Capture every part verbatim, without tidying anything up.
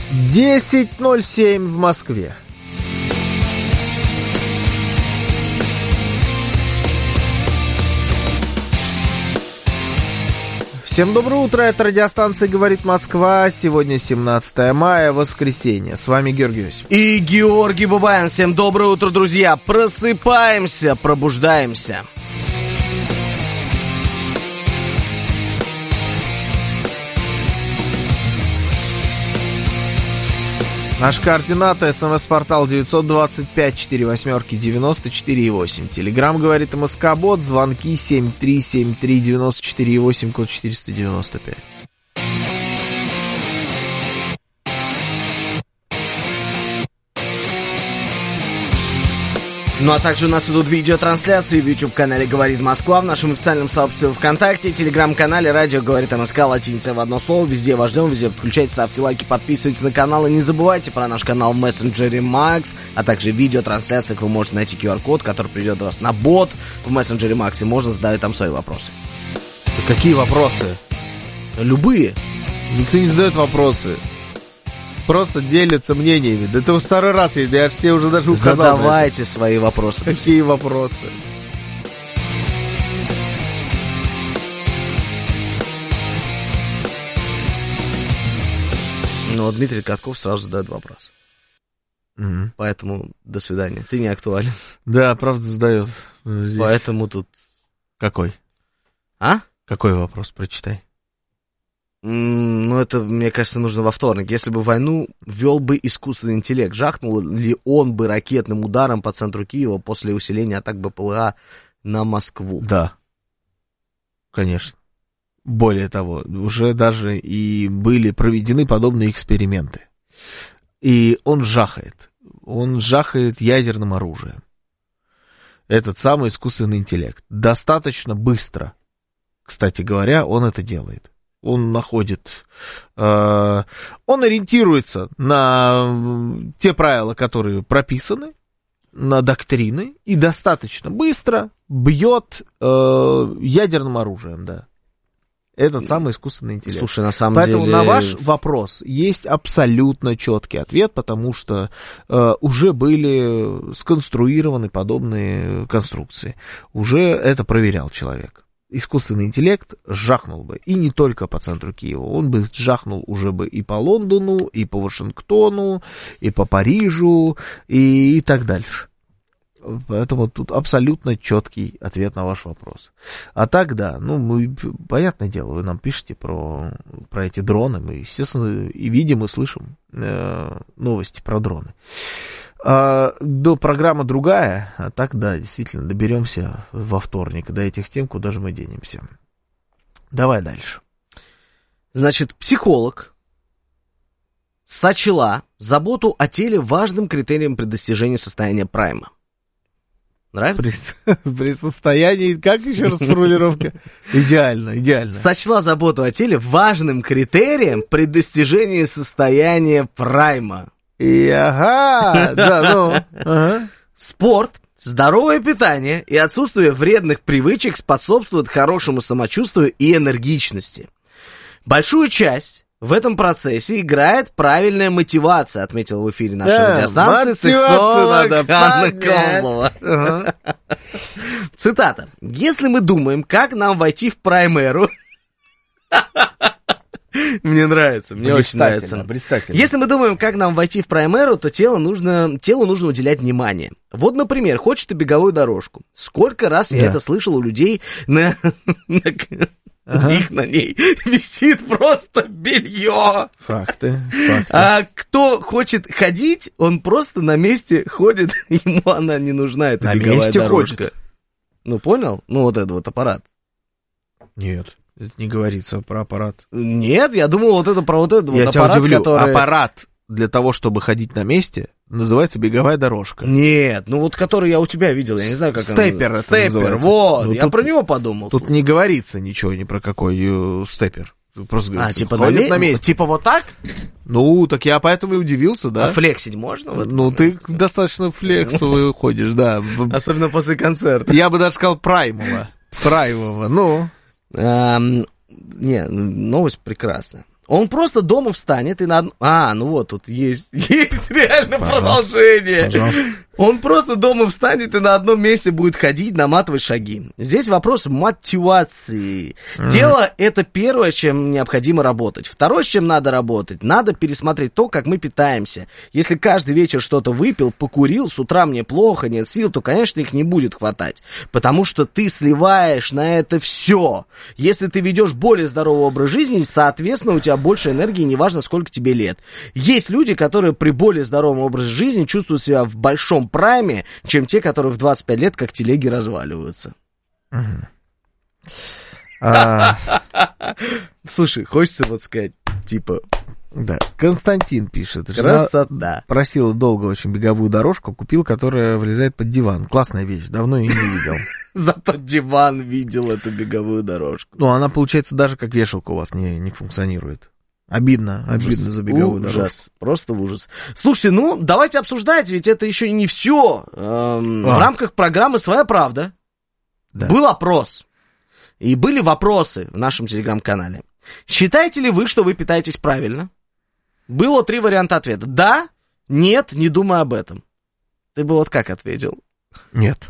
десять ноль семь в Москве. Всем доброе утро, это радиостанция «Говорит Москва». Сегодня семнадцатое мая, воскресенье. С вами Георгий Осипов. И Георгий Бабаян. Всем доброе утро, друзья. Просыпаемся, пробуждаемся. Наши координаты: смс-портал девятьсот двадцать пять четыре восьмерки девяносто четыре восемь. Телеграм «Говорит МСК-бот», звонки семь три семь три девяносто четыре восемь, код четыреста девяносто пять. Ну а также у нас идут видеотрансляции в YouTube-канале «Говорит Москва», в нашем официальном сообществе ВКонтакте, телеграм-канале «Радио Говорит МСК», латиница в одно слово. Везде вас ждем, везде подключайте, ставьте лайки, подписывайтесь на канал. И не забывайте про наш канал в мессенджере Макс, а также в видеотрансляциях вы можете найти ку ар-код, который приведет вас на бот в мессенджере Макс, и можно задавать там свои вопросы. Какие вопросы? Любые. Никто не задает вопросы. Просто делятся мнениями. Да это во второй раз, я, я тебе уже даже указал. Задавайте свои вопросы. Какие вопросы? Ну, Дмитрий Катков сразу задает вопрос. Mm-hmm. Поэтому до свидания. Ты не актуален. Да, правда задает. Здесь. Поэтому тут... Какой? А? Какой вопрос? Прочитай. Ну, это, мне кажется, нужно во вторник. Если бы войну вел бы искусственный интеллект, жахнул ли он бы ракетным ударом по центру Киева после усиления атак БПЛА на Москву? Да, конечно. Более того, уже даже и были проведены подобные эксперименты. И он жахает. Он жахает ядерным оружием. Этот самый искусственный интеллект. Достаточно быстро, кстати говоря, он это делает. Он находит, э, он ориентируется на те правила, которые прописаны, на доктрины, и достаточно быстро бьет э, ядерным оружием, да. Этот самый искусственный интеллект. Слушай, на самом Поэтому деле... на ваш вопрос есть абсолютно четкий ответ, потому что э, уже были сконструированы подобные конструкции. Уже это проверял человек. Искусственный интеллект жахнул бы, и не только по центру Киева, он бы жахнул уже бы и по Лондону, и по Вашингтону, и по Парижу, и, и так дальше. Поэтому тут абсолютно четкий ответ на ваш вопрос. А так, да, ну, мы, понятное дело, вы нам пишете про, про эти дроны, мы, естественно, и видим, и слышим э, новости про дроны. А, до программа другая, а так, да, действительно, доберемся во вторник до этих тем, куда же мы денемся. Давай дальше. Значит, психолог сочла заботу о теле важным критерием при достижении состояния прайма. Нравится? При, при состоянии, как еще раз формулировка? Идеально, идеально. Сочла заботу о теле важным критерием при достижении состояния прайма. И ага, да, ну, ага. Спорт, здоровое питание и отсутствие вредных привычек способствуют хорошему самочувствию и энергичности. Большую часть в этом процессе играет правильная мотивация, отметила в эфире нашей да, радиостанции сексолог Анна Комлова. Ага. Цитата. «Если мы думаем, как нам войти в прайм-эру...» Мне нравится, мне очень нравится. Если мы думаем, как нам войти в прайм-эру, то телу нужно, телу нужно уделять внимание. Вот, например, хочешь ты беговую дорожку. Сколько раз я да. это слышал у людей, на, на, ага. их на ней висит просто белье. Факты, факты. А кто хочет ходить, он просто на месте ходит, ему она не нужна, эта на беговая дорожка. Ходит. Ну, понял? Ну, вот этот вот аппарат. Нет. Это не говорится про аппарат. Нет, я думал вот это про вот этот я вот тебя аппарат, удивлю. который... Аппарат для того, чтобы ходить на месте, называется беговая дорожка. Нет, ну вот который я у тебя видел, я не знаю, как степер он... Степер. Степер, вот, ну, я тут, про него подумал. Тут не говорится ничего ни про какой uh, степер. Просто а, говорится, типа на, ме... на месте. Типа вот так? Ну, так я поэтому и удивился, да. А флексить можно? Вот? Ну, ты достаточно флексовый ходишь, да. Особенно после концерта. Я бы даже сказал праймово. Праймово, ну... Не, новость прекрасна. Он просто дома встанет и на... А, ну вот, тут есть, есть реально Пожалуйста. продолжение. Пожалуйста. Он просто дома встанет и на одном месте будет ходить, наматывать шаги. Здесь вопрос мотивации. Mm-hmm. Дело это первое, с чем необходимо работать. Второе, с чем надо работать, надо пересмотреть то, как мы питаемся. Если каждый вечер что-то выпил, покурил, с утра мне плохо, нет сил, то, конечно, их не будет хватать. Потому что ты сливаешь на это все. Если ты ведешь более здоровый образ жизни, соответственно, у тебя больше энергии, неважно, сколько тебе лет. Есть люди, которые при более здоровом образе жизни чувствуют себя в большом прайме, чем те, которые в двадцать пять лет как телеги разваливаются. Слушай, хочется вот сказать, типа... Да, Константин пишет. Красота. Просила долго очень беговую дорожку, купил, которая влезает под диван. Классная вещь, давно ее не видел. Зато диван видел эту беговую дорожку. Ну, она, получается, даже как вешалка у вас не, не функционирует. Обидно, ужас. Обидно за беговую ужас, дорожку. Просто ужас. Слушайте, ну, давайте обсуждать, ведь это еще не все. Эм, а. В рамках программы «Своя правда» да. был опрос. И были вопросы в нашем телеграм-канале. Считаете ли вы, что вы питаетесь правильно? Было три варианта ответа. Да, нет, не думай об этом. Ты бы вот как ответил? Нет.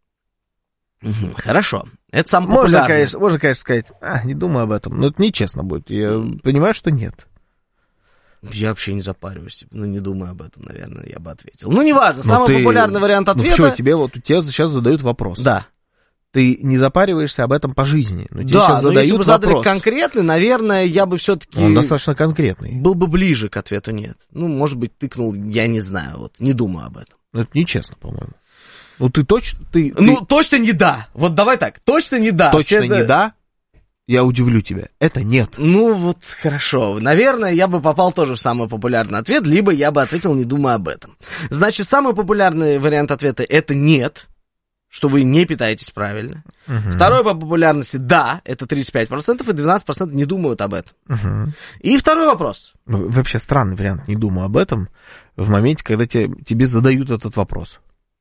Угу, хорошо. Это самое можно, популярное. Конечно, можно, конечно, сказать, а, не думаю об этом. Но это нечестно будет. Я понимаю, что нет. Я вообще не запариваюсь. Типа, ну, не думаю об этом, наверное, я бы ответил. Ну, неважно, но самый ты... популярный вариант ответа... Ну, что, тебе вот, тебе сейчас задают вопрос. Да. Ты не запариваешься об этом по жизни. Но тебе да, сейчас но задают если бы задали вопрос. конкретный, наверное, я бы все-таки... Он достаточно конкретный. Был бы ближе к ответу нет. Ну, может быть, тыкнул, я не знаю, вот, не думаю об этом. Ну, это нечестно, по-моему. Ну, ты точно... Ты, ну, ты... точно не да. Вот давай так, точно не да. Точно Все не да? Я удивлю тебя. Это нет. Ну, вот хорошо. Наверное, я бы попал тоже в самый популярный ответ, либо я бы ответил, не думая об этом. Значит, самый популярный вариант ответа — это нет, что вы не питаетесь правильно. Угу. Второй по популярности — да, это тридцать пять процентов, и двенадцать процентов не думают об этом. Угу. И второй вопрос. Вообще странный вариант, не думаю об этом, в моменте, когда тебе, тебе задают этот вопрос.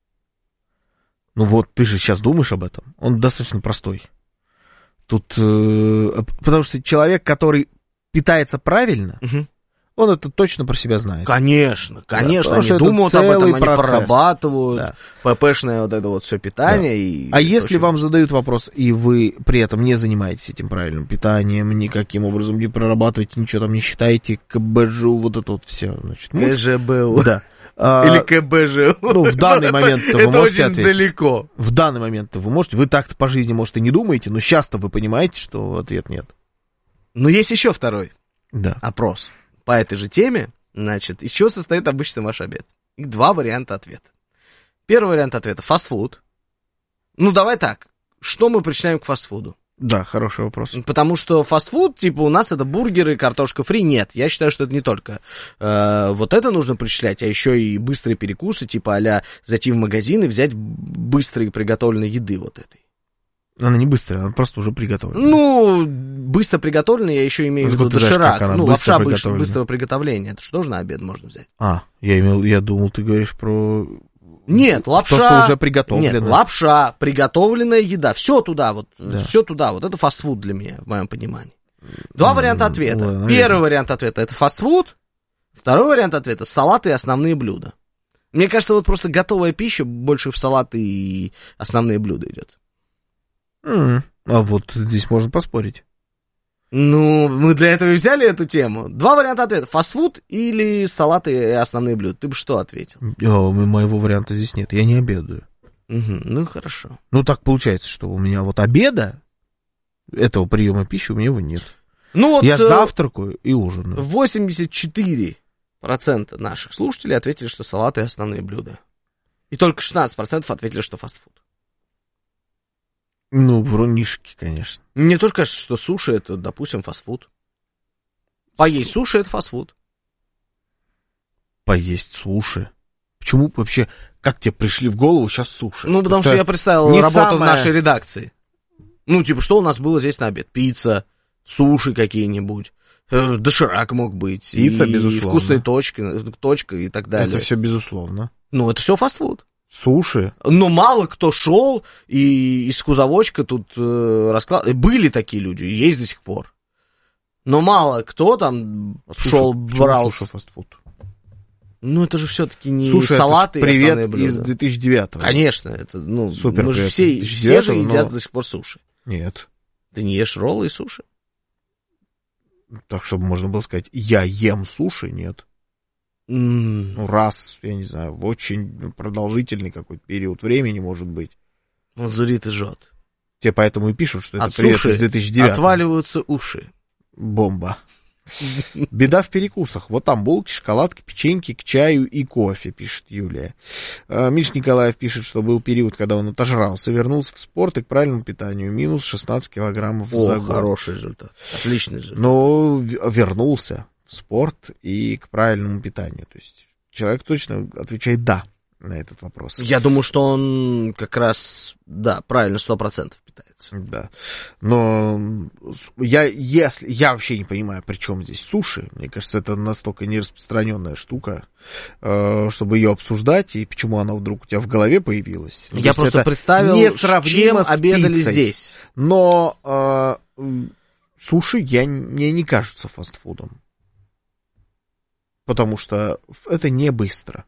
Ну вот, ты же сейчас думаешь об этом. Он достаточно простой. Тут, э, потому что человек, который питается правильно, угу. он это точно про себя знает. Конечно, конечно, да, они думают об этом, они процесс. прорабатывают, да. ППшное вот это вот все питание. Да. И, а и если очень... вам задают вопрос, и вы при этом не занимаетесь этим правильным питанием, никаким образом не прорабатываете, ничего там не считаете, КБЖУ, вот это вот все, значит, муть. КЖБУ. Да. Или КБЖ. Ну, в данный момент-то вы это можете очень ответить. далеко. В данный момент-то вы можете. Вы так-то по жизни, может, и не думаете, но сейчас-то вы понимаете, что ответ нет. Но есть еще второй да. опрос по этой же теме. Значит, из чего состоит обычно ваш обед? И два варианта ответа. Первый вариант ответа — фастфуд. Ну, давай так. Что мы причисляем к фастфуду? Да, хороший вопрос. Потому что фастфуд, типа, у нас это бургеры, картошка фри. Нет, я считаю, что это не только э, вот это нужно причислять, а еще и быстрые перекусы, типа а-ля зайти в магазин и взять быстрые приготовленной еды вот этой. Она не быстрая, она просто уже приготовлена. Ну, быстро приготовленная, я еще имею в виду доширак. Ну, лапша быстрого приготовления. Это что тоже на обед можно взять? А, я имел, я думал, ты говоришь про... Нет, лапша... То, что уже приготовлено. Нет, лапша, приготовленная еда, все туда вот, да. все туда вот, это фастфуд для меня, в моем понимании. Два mm, варианта ответа. Ладно, Первый наверное. вариант ответа — это фастфуд, второй вариант ответа — салаты и основные блюда. Мне кажется, вот просто готовая пища больше в салаты и основные блюда идет. Mm, а вот здесь можно поспорить. Ну, мы для этого и взяли эту тему. Два варианта ответа: фастфуд или салаты и основные блюда. Ты бы что ответил? О, моего варианта здесь нет, я не обедаю. Угу, ну, хорошо. Ну, так получается, что у меня вот обеда, этого приема пищи у меня его нет. Ну, вот я завтракаю и ужинаю. восемьдесят четыре процента наших слушателей ответили, что салаты и основные блюда. И только шестнадцать процентов ответили, что фастфуд. Ну, врунишки, конечно. Мне тоже кажется, что суши — это, допустим, фастфуд. Поесть суши — это фастфуд. Поесть суши? Почему вообще, как тебе пришли в голову сейчас суши? Ну, потому это что я представил работу самое... в нашей редакции. Ну, типа, что у нас было здесь на обед? Пицца, суши какие-нибудь, э, доширак мог быть. Пицца, и безусловно. Вкусные точки, точка и так далее. Это все безусловно. Ну, это все фастфуд. Суши. Но мало кто шел и из кузовочка тут э, раскладывал. Были такие люди, есть до сих пор. Но мало кто там Суши, шел, брал... Суши фастфуд? Ну, это же все-таки не Суши, салаты и привет основные блюда. из две тысячи девятого. Конечно, это, ну, Супер мы же привет все, из две тысячи все же девятого, едят но... до сих пор суши. Нет. Ты не ешь роллы и суши? Так, чтобы можно было сказать, я ем суши, нет. Mm. Ну, раз, я не знаю, в очень продолжительный какой-то период времени, может быть. Зурит и жжет. Те поэтому и пишут, что это От привет суши из две тысячи девятого. отваливаются уши. Бомба. Беда в перекусах. Вот там булки, шоколадки, печеньки к чаю и кофе, пишет Юлия. Миш Николаев пишет, что был период, когда он отожрался, вернулся в спорт и к правильному питанию. Минус шестнадцать килограммов О, за год. хороший результат. Отличный результат. Но вернулся в спорт и к правильному питанию. То есть человек точно отвечает «да» на этот вопрос. Я думаю, что он как раз, да, правильно, сто процентов питается. Да. Но я, если, я вообще не понимаю, при чем здесь суши. Мне кажется, это настолько нераспространенная штука, чтобы ее обсуждать, и почему она вдруг у тебя в голове появилась. Ну, я просто представил, чем обедали здесь. Но э, суши я, мне не кажутся фастфудом. Потому что это не быстро.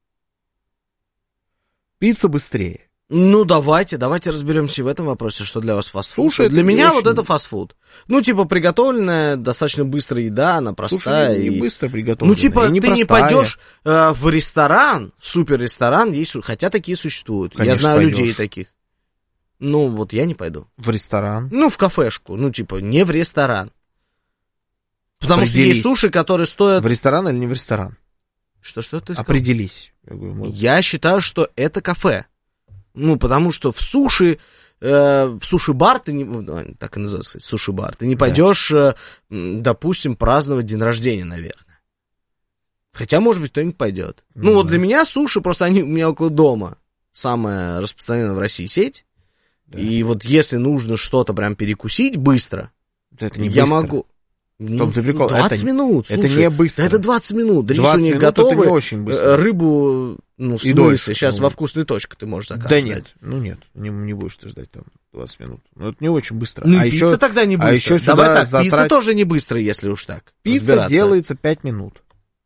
Пицца быстрее. Ну, давайте, давайте разберемся в этом вопросе, что для вас фастфуд. Слушай, для меня очень... вот это фастфуд. Ну, типа, приготовленная, достаточно быстрая еда, она простая. Слушай, не и... быстро приготовленная. Ну, типа, не ты простая. не пойдешь э, в ресторан, супер-ресторан, есть, хотя такие существуют. Конечно, я знаю пойдешь. людей таких. Ну, вот я не пойду. В ресторан? Ну, в кафешку, ну, типа, не в ресторан. Потому Определись. что есть суши, которые стоят... В ресторан или не в ресторан? Что-что ты сказал? Определись. Я, говорю, мы... я считаю, что это кафе. Ну, потому что в суши, э, в суши-бар ты не... Ну, так и называется, суши-бар. Ты не пойдешь, да. э, допустим, праздновать день рождения, наверное. Хотя, может быть, кто-нибудь пойдет. Ну, ну, вот да. Для меня суши, просто они у меня около дома. Самая распространенная в России сеть. Да. И вот если нужно что-то прям перекусить быстро, это не я быстро. могу... Ну, прикол. двадцать это, минут, слушай, это не быстро. Это двадцать минут, рис у них готовый, готовый, не очень быстро. Рыбу, ну, в и смысле, дольше, сейчас ну, во вкусной точке ты можешь заказать. Да нет, ну нет, не, не будешь ты ждать там двадцать минут. Ну, это не очень быстро. Ну, а пицца еще, тогда не быстро. А еще Давай так, затрат... пицца тоже не быстро, если уж так. Пицца разбираться. делается пять минут.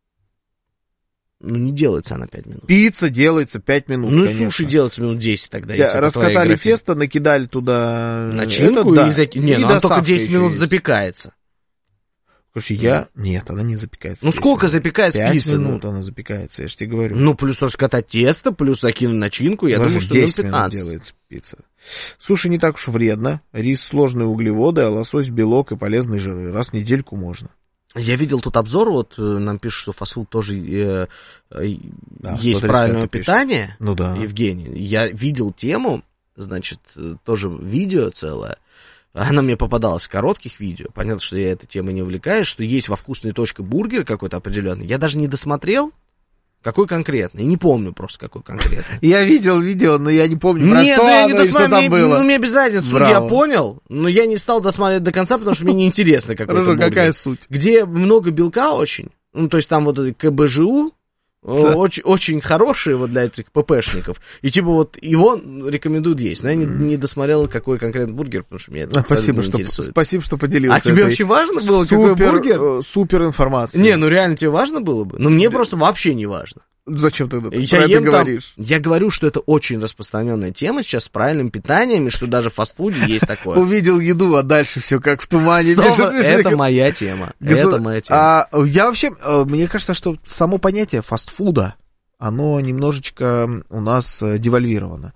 Ну, не делается она пять минут. Пицца делается пять минут, Ну, конечно. суши делается минут десять тогда, Я, если раскатали тесто, накидали туда... начинку, это, и... да. За... Не, и ну, она только десять минут есть. запекается. Слушай, я... Нет, она не запекается. Ну, сколько минут. запекается пять пицца? пять минут она запекается, я же тебе говорю. Ну, плюс раскатать тесто, плюс закинуть начинку, я Даже думаю, что десять минут минут делается пицца. Суши не так уж вредно. Рис — сложные углеводы, а лосось — белок и полезные жиры. Раз в недельку можно. Я видел тут обзор, вот нам пишут, что фастфуд тоже э, э, да, есть правильное питание. Пишет. Ну да. Евгений, я видел тему, значит, тоже видео целое. Она мне попадалась в коротких видео. Понятно, что я этой темой не увлекаюсь, что есть во вкусной точке бургер какой-то определенный. Я даже не досмотрел, какой конкретно. И не помню просто, какой конкретно. Я видел видео, но я не помню, про Нет, что ну, я оно не и что там было. Ну, мне без разницы, суть я понял, но я не стал досматривать до конца, потому что мне неинтересно какой-то бургер. Какая суть? Где много белка очень. Ну, то есть там вот ка бэ жэ у, да. очень, очень хорошие вот для этих ППшников. И типа вот его рекомендуют есть. Но я не, не досмотрел, какой конкретно бургер, потому что меня это спасибо, не что, интересует. Спасибо, что поделился. А тебе очень важно было, супер, какой бургер? Супер информация. Не, ну реально тебе важно было бы? Но мне да. просто вообще не важно. Зачем тогда ты я про это говоришь? Там, я говорю, что это очень распространенная тема сейчас с правильным питанием, и что даже в фастфуде есть такое. Увидел еду, а дальше все как в тумане. Это моя тема. Это моя тема. Я вообще, мне кажется, что само понятие фастфуда, оно немножечко у нас девальвировано.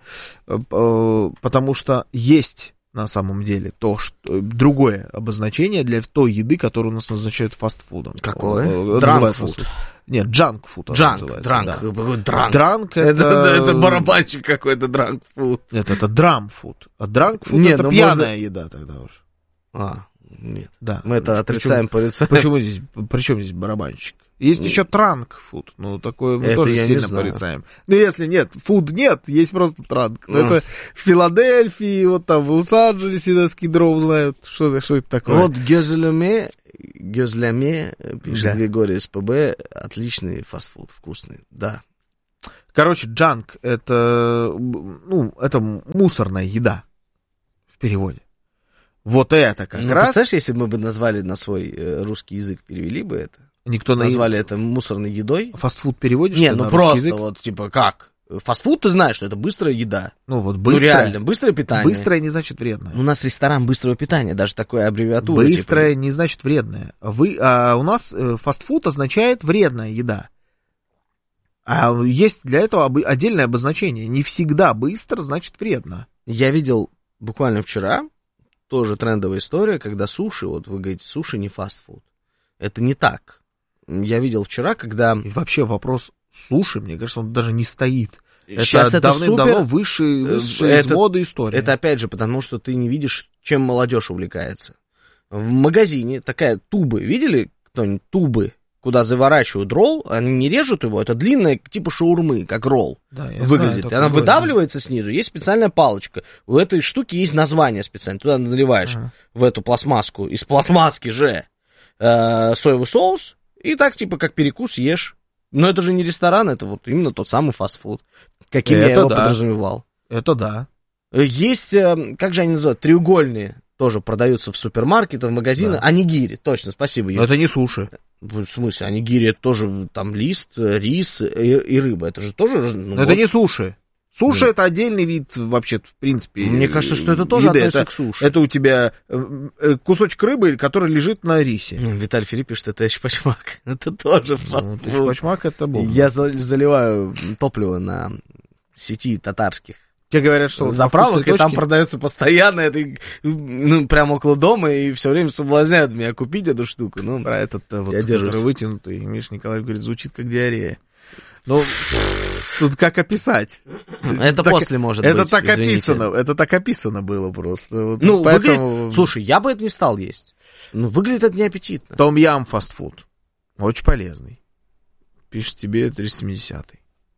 Потому что есть на самом деле то, что другое обозначение для той еды, которую у нас назначают фастфудом. Какое? Дранкфуд. Нет, джанк-фуд Джанк, называется. Дранк, Да. дранк. Дранк это... Это, это барабанчик какой-то, дранк-фуд. Нет, это драм-фуд. А дранк-фуд нет, это ну пьяная можно... еда тогда уж. А, нет. Да. Мы это отрицаем, порицаем. Почему здесь, причем здесь барабанщик? Есть нет. еще транк-фуд, ну, такое мы это тоже сильно порицаем. Ну, если нет, фуд нет, есть просто транк. Ну, это в Филадельфии, вот там в Лос-Анджелесе, да, скидров знают, что, что это такое. Вот Гёзелеме, Гёзляме, пишет да. Григорий из пэ бэ, отличный фастфуд, вкусный, да. Короче, джанк, это, ну, это мусорная еда в переводе. Вот это как ну, раз... Представляешь, если бы мы бы назвали на свой э, русский язык, перевели бы это? Никто назвали на... это мусорной едой? Фастфуд переводишь? Не, ну на просто язык? вот, типа, как? Фастфуд, ты знаешь, что это быстрая еда. Ну вот быстрое. Ну реально, быстрое питание. Быстрое не значит вредное. У нас ресторан быстрого питания, даже такая аббревиатура. Быстрое типа... не значит вредное. Вы, а у нас э, фастфуд означает вредная еда. А есть для этого об... отдельное обозначение. Не всегда быстро значит вредно. Я видел буквально вчера, тоже трендовая история, когда суши, вот вы говорите, суши не фастфуд. Это не так. Я видел вчера, когда... И вообще вопрос суши, мне кажется, он даже не стоит. Сейчас это это давным-давно супер... высшая, высшая из это, моды история. Это опять же потому, что ты не видишь, чем молодежь увлекается. В магазине такая тубы, видели кто-нибудь тубы, куда заворачивают ролл, они не режут его, это длинная типа шаурмы, как ролл да, выглядит. Знаю, Она вроде. выдавливается снизу, есть специальная палочка. У этой штуки есть название специальное. Туда наливаешь ага. в эту пластмасску, из пластмасски же э, соевый соус, и так типа как перекус ешь. Но это же не ресторан, это вот именно тот самый фастфуд, каким это я его да. подразумевал. Это да. Есть, как же они называют, треугольные, тоже продаются в супермаркетах, в магазинах. Да. Анигири, точно, спасибо. Но это не суши. В смысле, анигири это тоже там лист, рис и, и рыба. Это же тоже... Ну, это вот. не суши. Суши да. это отдельный вид вообще, в принципе. Мне кажется, что это тоже еды. относится это, к суше. Это у тебя кусочек рыбы, который лежит на рисе. Виталий Филипп пишет, это эчпочмак. Это тоже фастфуд. Ну, эчпочмак это бомба. Я заливаю топливо на сети татарских. Тебе говорят, что заправок, и там продается постоянно, это, ну, прямо около дома, и все время соблазняют меня купить эту штуку. Ну, про этот вот, я который вытянутый, Миша Николаев говорит, звучит как диарея. Ну, тут как описать? Это так, после может это быть, так извините. описано, это так описано было просто. Вот, ну, поэтому... выглядит... Слушай, я бы это не стал есть. Ну, выглядит это неаппетитно. Том-ям фастфуд. Очень полезный. Пишет тебе триста семидесятый.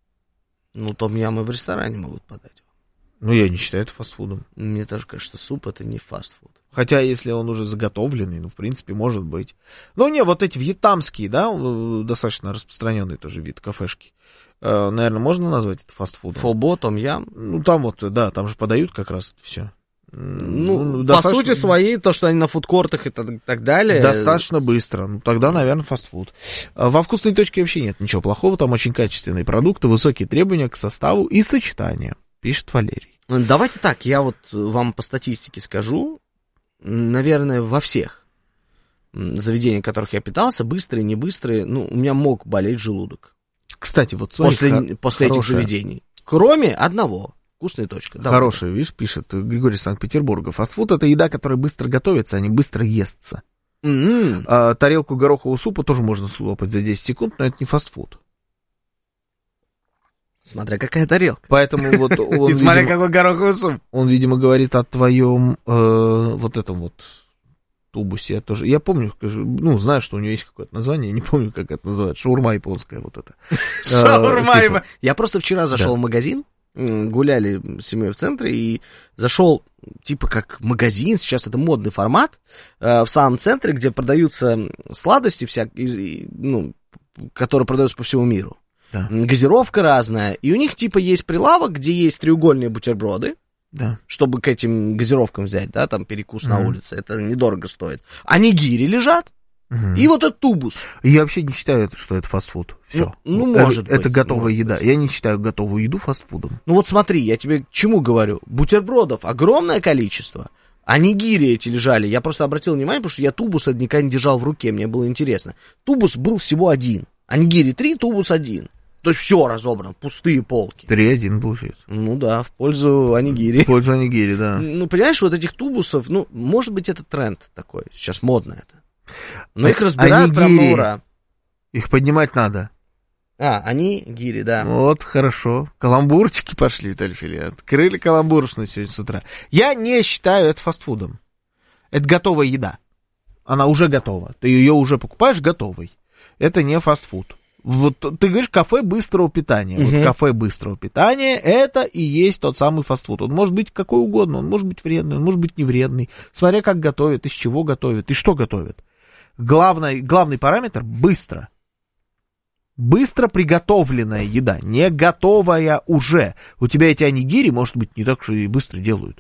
Ну, том-ям и в ресторане могут подать. Ну, я не считаю это фастфудом. Мне тоже кажется, что суп это не фастфуд. Хотя, если он уже заготовленный, ну, в принципе, может быть. Ну, не, вот эти вьетнамские, да, достаточно распространенный тоже вид кафешки. Э, наверное, можно назвать это фастфудом? Фобо, том-ям. Ну, там вот, да, там же подают как раз это все. Ну, ну достаточно... по сути своей, то, что они на фудкортах и так, так далее. Достаточно быстро. Ну, тогда, наверное, фастфуд. Во вкусной точке вообще нет ничего плохого. Там очень качественные продукты, высокие требования к составу и сочетанию, пишет Валерий. Давайте так, я вот вам по статистике скажу. Наверное, во всех заведениях, в которых я питался, быстрые, не быстрые, ну, у меня мог болеть желудок. Кстати, вот смотри, после, хор- после этих заведений. Кроме одного. Вкусная точка. Хорошая, видишь, пишет Григорий из Санкт-Петербурга. Фастфуд — это еда, которая быстро готовится, а не быстро естся. Mm-hmm. А, тарелку горохового супа тоже можно слопать за десять секунд, но это не фастфуд. Смотря какая тарелка. Поэтому вот он, и смотря видимо, какой гороховый суп. Он, видимо, говорит о твоем э, вот этом вот тубусе. Я тоже, я помню, ну, знаю, что у него есть какое-то название, не помню, как это называется. Шаурма японская вот это. Шаурма. Я просто вчера зашел в магазин, гуляли с семьей в центре, и зашел, типа, как магазин, сейчас это модный формат, в самом центре, где продаются сладости, всякие, ну, которые продаются по всему миру. Да. Газировка разная, и у них типа есть прилавок, где есть треугольные бутерброды, да. чтобы к этим газировкам взять, да, там перекус mm-hmm. на улице, это недорого стоит. А нигири лежат, mm-hmm. и вот этот тубус. Я вообще не считаю, что это фастфуд. Все. Ну, ну это, может это быть. готовая может еда. быть. Я не считаю готовую еду фастфудом. Ну вот смотри, я тебе к чему говорю. Бутербродов огромное количество, а нигири эти лежали. Я просто обратил внимание, потому что я тубус никогда не держал в руке, мне было интересно. Тубус был всего один, а нигири три, тубус один. То есть все разобрано, пустые полки. три один получается. Ну да, в пользу анигири. В пользу анигири, да. Ну, понимаешь, вот этих тубусов, ну, может быть, это тренд такой, сейчас модно это. Но а, их разбирают анигири. Прям на ура. Их поднимать надо. А, они гири, да. Вот, хорошо. Каламбурчики пошли, Виталий Филипп. Открыли каламбурочную сегодня с утра. Я не считаю это фастфудом. Это готовая еда. Она уже готова. Ты ее уже покупаешь готовой. Это не фастфуд. Вот ты говоришь кафе быстрого питания. Uh-huh. Вот кафе быстрого питания это и есть тот самый фастфуд. Он может быть какой угодно, он может быть вредный, он может быть невредный. Смотря как готовят, из чего готовят и что готовят. Главный, главный параметр — быстро. Быстро приготовленная еда, не готовая уже. У тебя эти анигири, может быть, не так уж и быстро делают.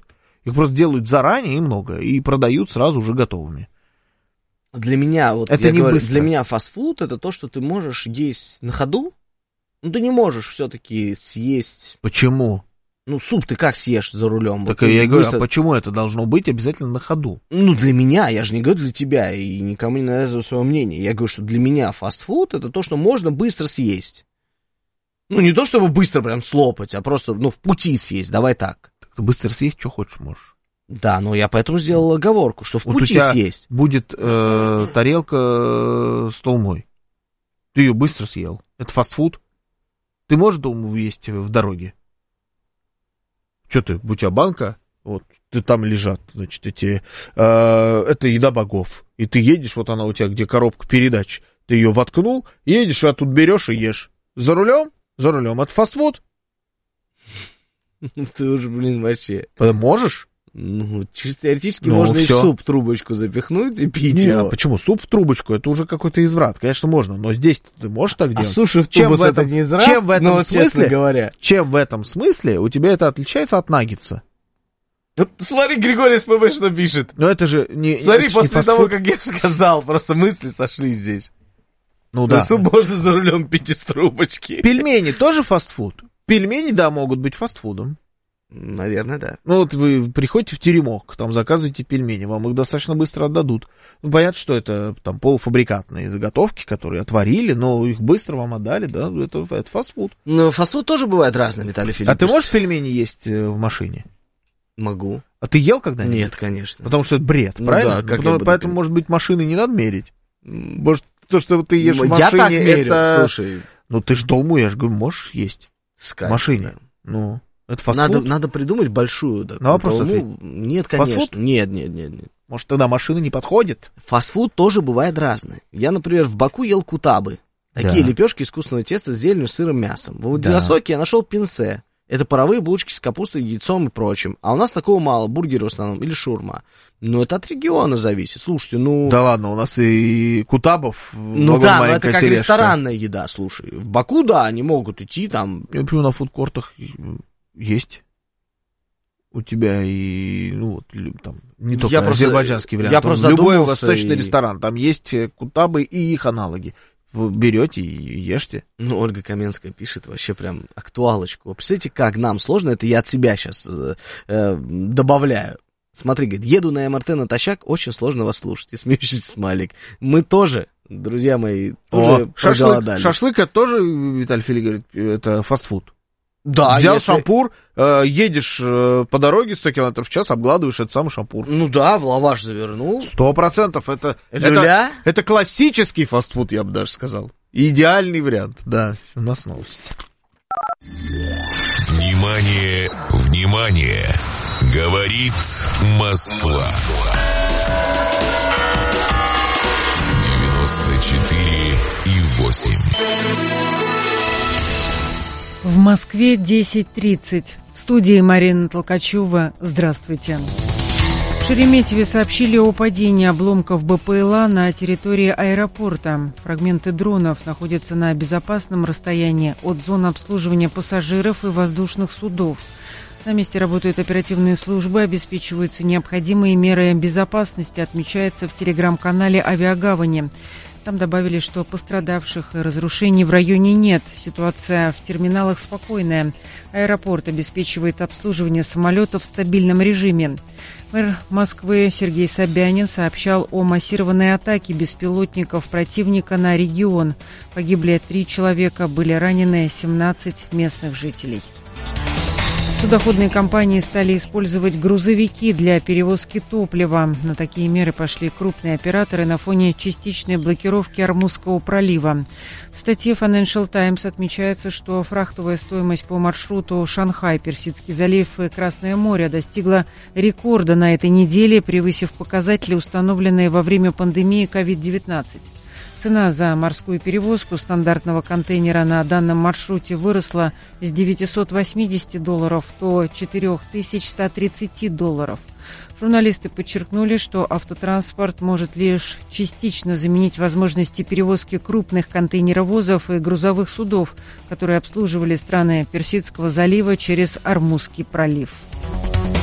Их просто делают заранее и много, и продают сразу уже готовыми. Для меня, вот это я не говорю, быстро. Для меня фастфуд — это то, что ты можешь есть на ходу. Ну, ты не можешь все-таки съесть... Почему? Ну, суп ты как съешь за рулем? Так вот я и говорю, быстро... а почему это должно быть обязательно на ходу? Ну, для меня, я же не говорю для тебя, и никому не навязываю свое мнение. Я говорю, что для меня фастфуд — это то, что можно быстро съесть. Ну, не то, чтобы быстро прям слопать, а просто, ну, в пути съесть, давай так. Так ты быстро съесть, что хочешь можешь. Да, но я поэтому сделал оговорку, что в Вот пути у тебя съесть. будет э, тарелка с толмой. Ты ее быстро съел. Это фастфуд. Ты можешь дома есть в дороге? Что ты, у тебя банка, вот, ты там лежат, значит, эти, э, это еда богов. И ты едешь, вот она у тебя, где коробка передач, ты ее воткнул, едешь, а тут берешь и ешь. За рулем? За рулем. Это фастфуд? Ты уже, блин, вообще... Можешь? Ну, чисто теоретически Ну, можно всё. и в суп трубочку запихнуть и пить Не, его. а почему? Суп в трубочку, это уже какой-то изврат. Конечно, можно, но здесь ты можешь так А делать. суши в Чем тубус в этом- это не изврат? чем в этом Ну, вот честно смысле? говоря. Чем в этом смысле у тебя это отличается от наггетса? Вот смотри, Григорий СПБ что пишет. Но это же не... Смотри, это же не после того, фастфуд. как я сказал, просто мысли сошли здесь. Ну Да. да. Суп можно за рулем пить из трубочки. Пельмени тоже фастфуд? Пельмени, да, могут быть фастфудом. Наверное, да. Ну вот вы приходите в теремок, там заказываете пельмени, вам их достаточно быстро отдадут. Ну, понятно, что это там полуфабрикатные заготовки, которые отварили, но их быстро вам отдали, да, это, это фастфуд. Но фастфуд тоже бывает разный, Виталий Филиппович. А ты можешь пельмени есть э, в машине? Могу. А ты ел когда-нибудь? Нет, конечно. Потому что это бред, Ну правильно? да, как я Потому- буду поэтому, пить? может быть, машины не надо мерить? Может, то, что ты ешь в Я машине, так мерю, это... слушай. Ну ты ж долму, я же говорю, можешь есть Скайп, в машине. да. Ну, это фастфуд? Надо, надо придумать большую. Да, На вопрос долму. Нет, конечно. Фастфуд? Нет, нет, нет, нет. Может, тогда машина не подходит? Фастфуд тоже бывает разный. Я, например, в Баку ел кутабы. Такие Да. лепешки искусственного теста с зеленью, сыром, мясом. В Да. Владивостоке я нашел пинсе. Это паровые булочки с капустой, яйцом и прочим. А у нас такого мало, бургеры в основном, или шаурма. Но это от региона зависит. Слушайте, ну... Да ладно, у нас и кутабов ну вагон да, но маленькая это как тележка. ресторанная еда, слушай. В Баку, да, они могут идти там... Я помню, на фудкортах есть у тебя и, ну вот, лю- там, не только Я просто- азербайджанский вариант, я он просто любой задумался восточный и- ресторан, там есть э, кутабы и их аналоги. Вы берете и ешьте. Ну, Ольга Каменская пишет вообще прям актуалочку. Вы представляете, как нам сложно, это я от себя сейчас э, э, добавляю. Смотри, говорит, еду на МРТ натощак, очень сложно вас слушать. И смеющийся смайлик. Мы тоже, друзья мои, тоже О, шашлык, проголодались. шашлык это тоже, Виталий Фили говорит, это фастфуд. Да, Взял если- шампур, э, едешь э, по дороге сто километров в час, обгладываешь этот самый шампур. Ну да, в лаваш завернул. Сто процентов это, это, Люля? это классический фастфуд, я бы даже сказал. Идеальный вариант, да. У нас новости. Внимание, внимание! Говорит Москва. девяносто четыре и восемь. В Москве десять тридцать. В студии Марина Толкачева. Здравствуйте. В Шереметьеве сообщили о падении обломков БПЛА на территории аэропорта. Фрагменты дронов находятся на безопасном расстоянии от зон обслуживания пассажиров и воздушных судов. На месте работают оперативные службы, обеспечиваются необходимые меры безопасности, отмечается в телеграм-канале «Авиагавани». Там добавили, что пострадавших и разрушений в районе нет. Ситуация в терминалах спокойная. Аэропорт обеспечивает обслуживание самолетов в стабильном режиме. Мэр Москвы Сергей Собянин сообщал о массированной атаке беспилотников противника на регион. Погибли три человека, были ранены семнадцать местных жителей. Судоходные компании стали использовать грузовики для перевозки топлива. На такие меры пошли крупные операторы на фоне частичной блокировки Ормузского пролива. В статье Financial Times отмечается, что фрахтовая стоимость по маршруту Шанхай, Персидский залив и Красное море достигла рекорда на этой неделе, превысив показатели, установленные во время пандемии ковид девятнадцать. Цена за морскую перевозку стандартного контейнера на данном маршруте выросла с девятисот восьмидесяти долларов до четырех тысяч ста тридцати долларов. Журналисты подчеркнули, что автотранспорт может лишь частично заменить возможности перевозки крупных контейнеровозов и грузовых судов, которые обслуживали страны Персидского залива через Ормузский пролив.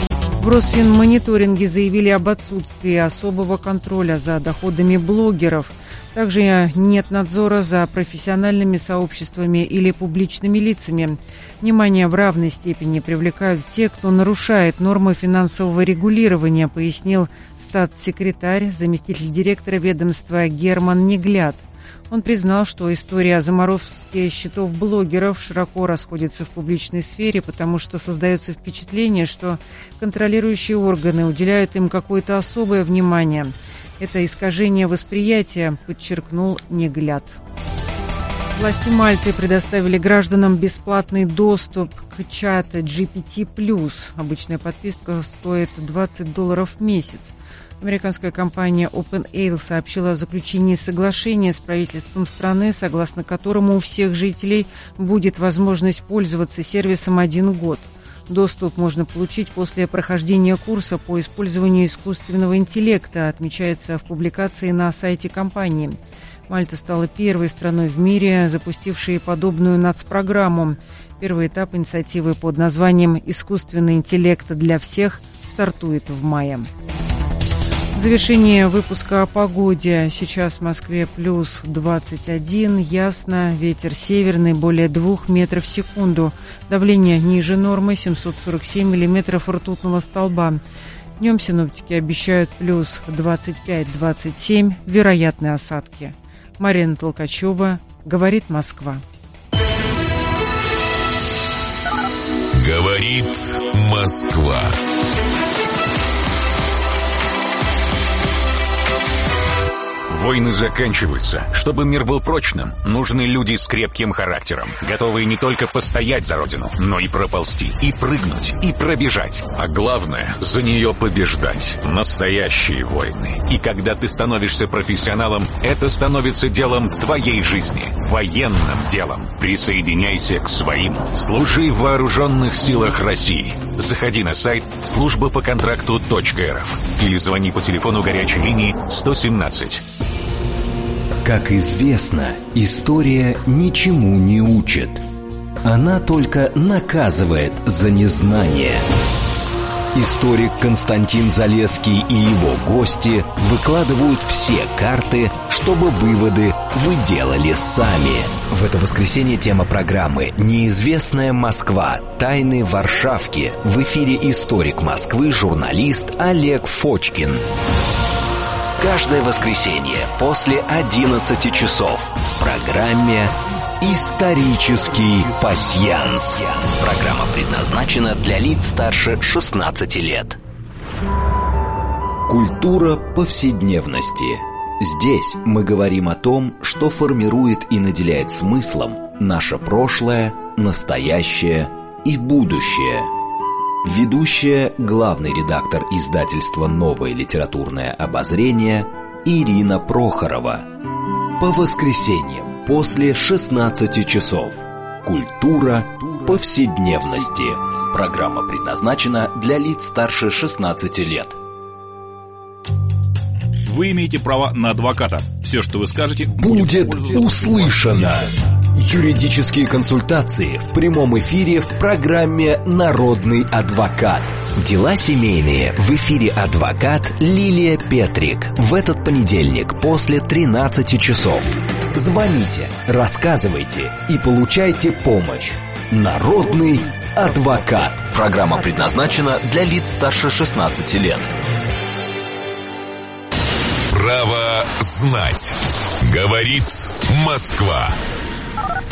В Росфинмониторинге заявили об отсутствии особого контроля за доходами блогеров. Также нет надзора за профессиональными сообществами или публичными лицами. Внимание в равной степени привлекают все, кто нарушает нормы финансового регулирования, пояснил статс-секретарь, заместитель директора ведомства Герман Негляд. Он признал, что история о заморозке счетов блогеров широко расходится в публичной сфере, потому что создается впечатление, что контролирующие органы уделяют им какое-то особое внимание. Это искажение восприятия, подчеркнул Негляд. Власти Мальты предоставили гражданам бесплатный доступ к чату джи пи ти плюс. Обычная подписка стоит двадцать долларов в месяц. Американская компания OpenAI сообщила о заключении соглашения с правительством страны, согласно которому у всех жителей будет возможность пользоваться сервисом один год. Доступ можно получить после прохождения курса по использованию искусственного интеллекта, отмечается в публикации на сайте компании. Мальта стала первой страной в мире, запустившей подобную нацпрограмму. Первый этап инициативы под названием «Искусственный интеллект для всех» стартует в мае. В завершение выпуска о погоде. Сейчас в Москве плюс двадцать один, ясно, ветер северный, более двух метров в секунду. Давление ниже нормы, семьсот сорок семь миллиметров ртутного столба. Днем синоптики обещают плюс двадцать пять - двадцать семь, вероятны осадки. Марина Толкачева, говорит Москва. Говорит Москва. Войны заканчиваются. Чтобы мир был прочным, нужны люди с крепким характером, готовые не только постоять за родину, но и проползти, и прыгнуть, и пробежать. А главное, за нее побеждать. Настоящие войны. И когда ты становишься профессионалом, это становится делом твоей жизни. Военным делом. Присоединяйся к своим. Служи в вооруженных силах России. Заходи на сайт служба по контракту точка эр эф или звони по телефону горячей линии сто семнадцать. Как известно, история ничему не учит. Она только наказывает за незнание. Историк Константин Залесский и его гости выкладывают все карты, чтобы выводы вы делали сами. В это воскресенье тема программы «Неизвестная Москва. Тайны Варшавки». В эфире историк Москвы, журналист Олег Фочкин. Каждое воскресенье после одиннадцати часов в программе «Исторический пасьянс». Программа предназначена для лиц старше шестнадцати лет. Культура повседневности. Здесь мы говорим о том, что формирует и наделяет смыслом наше прошлое, настоящее и будущее. Ведущая, главный редактор издательства «Новое литературное обозрение» Ирина Прохорова. По воскресеньям после шестнадцати часов. Культура повседневности. Программа предназначена для лиц старше шестнадцати лет. Вы имеете право на адвоката. Все, что вы скажете, будет услышано. Юридические консультации в прямом эфире в программе «Народный адвокат». Дела семейные в эфире адвокат Лилия Петрик. В этот понедельник после тринадцати часов. Звоните, рассказывайте и получайте помощь. «Народный адвокат». Программа предназначена для лиц старше шестнадцати лет. Право знать. Говорит Москва.